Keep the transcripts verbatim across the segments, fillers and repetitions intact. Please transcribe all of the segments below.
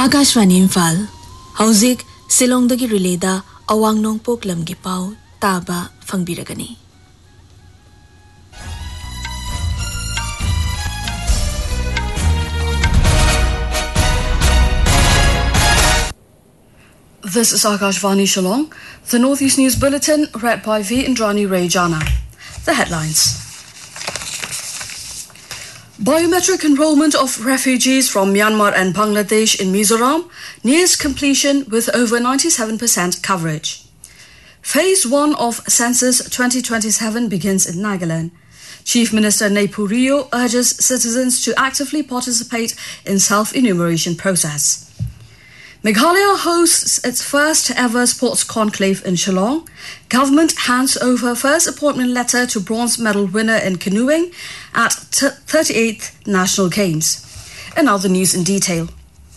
Akashvani Imphal Hauzik Silongdagi Rileda Awang Nongpok Lamgi Pau Taba Fangbiragani. This is Akashvani Shillong, the Northeast News Bulletin read by V. Indrani Rayjana. The headlines. Biometric enrollment of refugees from Myanmar and Bangladesh in Mizoram nears completion with over ninety-seven percent coverage. Phase one of Census twenty twenty-seven begins in Nagaland. Chief Minister Neiphu Rio urges citizens to actively participate in self-enumeration process. Meghalaya hosts its first ever sports conclave in Shillong. Government hands over first appointment letter to bronze medal winner in canoeing at thirty-eighth National Games. And now the news in detail.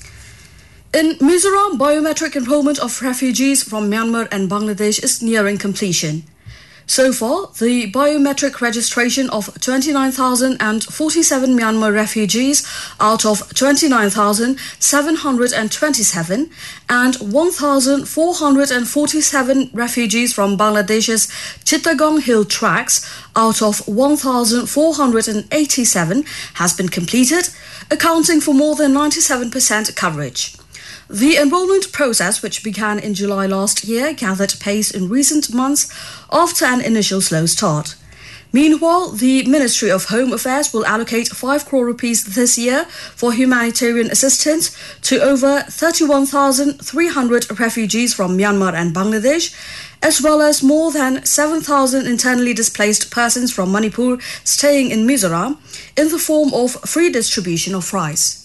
In Mizoram, biometric enrollment of refugees from Myanmar and Bangladesh is nearing completion. So far, the biometric registration of twenty-nine thousand forty-seven Myanmar refugees out of twenty-nine thousand seven hundred twenty-seven and one thousand four hundred forty-seven refugees from Bangladesh's Chittagong Hill Tracts out of one thousand four hundred eighty-seven has been completed, accounting for more than ninety-seven percent coverage. The enrollment process, which began in July last year, gathered pace in recent months after an initial slow start. Meanwhile, the Ministry of Home Affairs will allocate five crore rupees this year for humanitarian assistance to over thirty-one thousand three hundred refugees from Myanmar and Bangladesh, as well as more than seven thousand internally displaced persons from Manipur staying in Mizoram, in the form of free distribution of rice.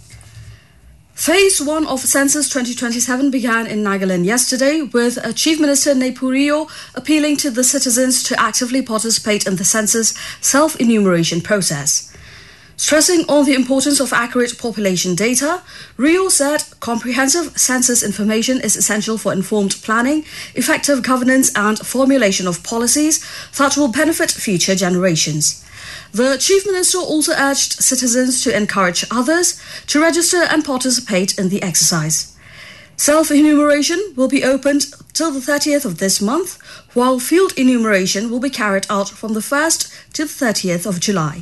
Phase one of Census twenty twenty-seven began in Nagaland yesterday, with Chief Minister Neiphu Rio appealing to the citizens to actively participate in the census self-enumeration process. Stressing on the importance of accurate population data, Rio said comprehensive census information is essential for informed planning, effective governance and formulation of policies that will benefit future generations. The Chief Minister also urged citizens to encourage others to register and participate in the exercise. Self-enumeration will be opened till the thirtieth of this month, while field enumeration will be carried out from the first to the thirtieth of July.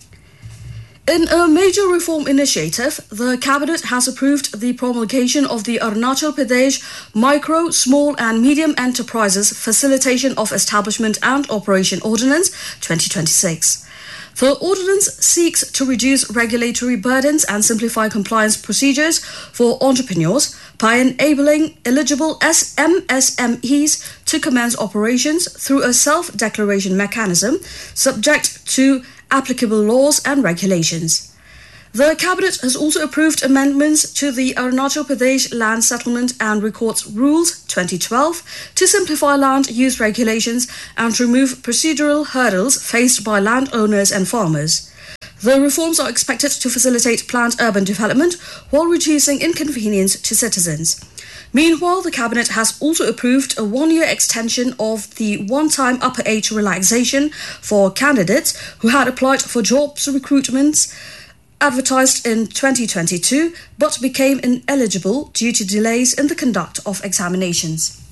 In a major reform initiative, the Cabinet has approved the promulgation of the Arunachal Pradesh Micro, Small and Medium Enterprises Facilitation of Establishment and Operation Ordinance twenty twenty-six. The ordinance seeks to reduce regulatory burdens and simplify compliance procedures for entrepreneurs by enabling eligible M S M Es to commence operations through a self-declaration mechanism subject to applicable laws and regulations. The Cabinet has also approved amendments to the Arunachal Pradesh Land Settlement and Records Rules twenty twelve to simplify land use regulations and remove procedural hurdles faced by landowners and farmers. The reforms are expected to facilitate planned urban development while reducing inconvenience to citizens. Meanwhile, the Cabinet has also approved a one-year extension of the one-time upper age relaxation for candidates who had applied for jobs recruitments advertised in twenty twenty-two but became ineligible due to delays in the conduct of examinations.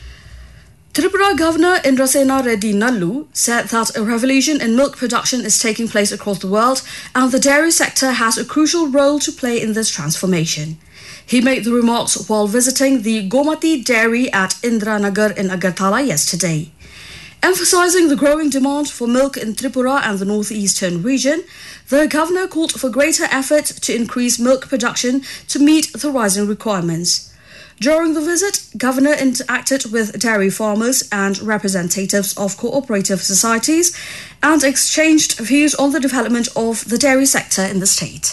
Tripura Governor Indrasena Reddy Nallu said that a revolution in milk production is taking place across the world and the dairy sector has a crucial role to play in this transformation. He made the remarks while visiting the Gomati Dairy at Indranagar in Agartala yesterday. Emphasizing the growing demand for milk in Tripura and the northeastern region, the governor called for greater effort to increase milk production to meet the rising requirements. During the visit, Governor interacted with dairy farmers and representatives of cooperative societies and exchanged views on the development of the dairy sector in the state.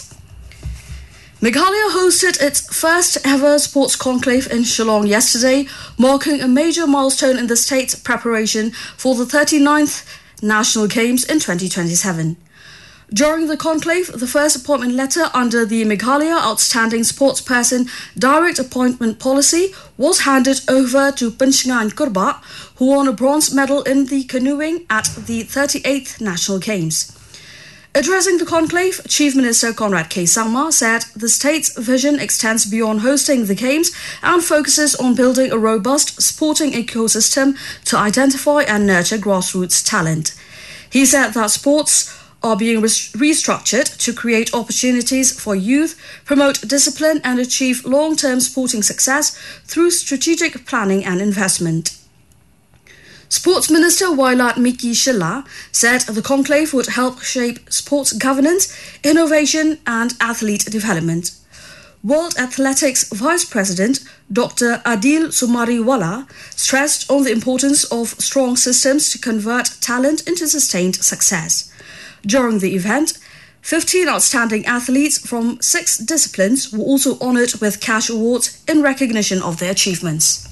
Meghalaya hosted its first ever sports conclave in Shillong yesterday, marking a major milestone in the state's preparation for the thirty-ninth National Games in twenty twenty-seven. During the conclave, the first appointment letter under the Meghalaya Outstanding Sportsperson Direct Appointment Policy was handed over to Pinchngan Kurba, who won a bronze medal in the canoeing at the thirty-eighth National Games. Addressing the conclave, Chief Minister Conrad K. Sangma said the state's vision extends beyond hosting the Games and focuses on building a robust sporting ecosystem to identify and nurture grassroots talent. He said that sports are being restructured to create opportunities for youth, promote discipline and achieve long-term sporting success through strategic planning and investment. Sports Minister Wailat Miki Shilla said the conclave would help shape sports governance, innovation and athlete development. World Athletics Vice President Doctor Adil Sumariwala stressed on the importance of strong systems to convert talent into sustained success. During the event, fifteen outstanding athletes from six disciplines were also honoured with cash awards in recognition of their achievements.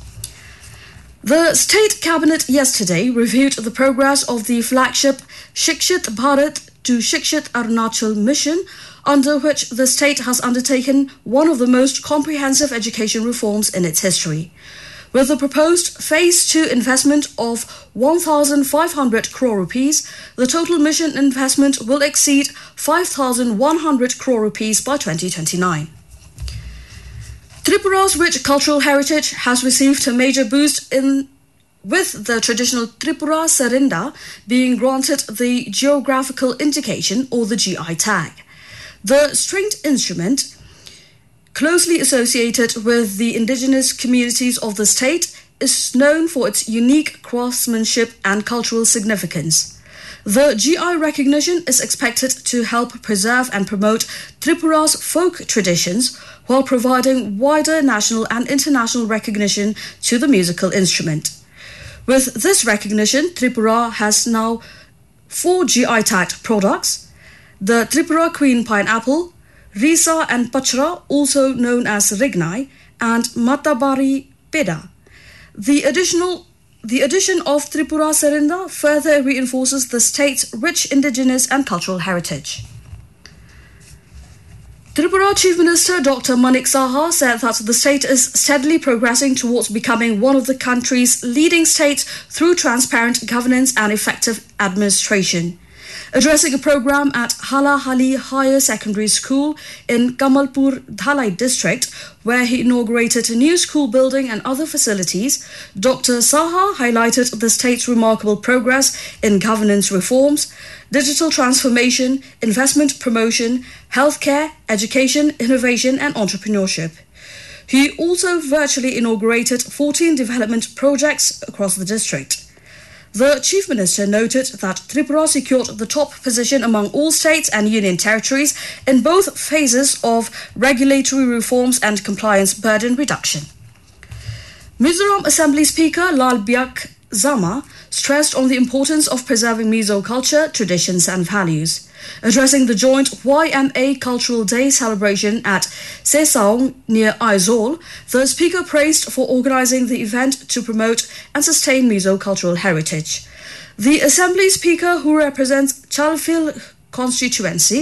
The State Cabinet yesterday reviewed the progress of the flagship Shikshit Bharat to Shikshit Arunachal mission, under which the state has undertaken one of the most comprehensive education reforms in its history. With the proposed Phase two investment of one thousand five hundred crore rupees, the total mission investment will exceed five thousand one hundred crore rupees by twenty twenty-nine. Tripura's rich cultural heritage has received a major boost in with the traditional Tripura Sarinda being granted the geographical indication or the G I tag. The stringed instrument, closely associated with the indigenous communities of the state, is known for its unique craftsmanship and cultural significance. The G I recognition is expected to help preserve and promote Tripura's folk traditions while providing wider national and international recognition to the musical instrument. With this recognition, Tripura has now four G I tagged products: the Tripura Queen Pineapple, Risa and Pachra, also known as Rignai, and Matabari Peda. The additional The addition of Tripura Sarinda further reinforces the state's rich indigenous and cultural heritage. Tripura Chief Minister Doctor Manik Saha said that the state is steadily progressing towards becoming one of the country's leading states through transparent governance and effective administration. Addressing a program at Halahali Higher Secondary School in Kamalpur Dhalai district, where he inaugurated a new school building and other facilities, Doctor Saha highlighted the state's remarkable progress in governance reforms, digital transformation, investment promotion, healthcare, education, innovation and entrepreneurship. He also virtually inaugurated fourteen development projects across the district. The Chief Minister noted that Tripura secured the top position among all states and union territories in both phases of regulatory reforms and compliance burden reduction. Mizoram Assembly Speaker Lal Byak Zama stressed on the importance of preserving Mizo culture, traditions and values. Addressing the joint Y M A Cultural Day celebration at Sesaung near Aizawl, the Speaker praised for organising the event to promote and sustain Mizo cultural heritage. The Assembly Speaker, who represents Chalfil constituency,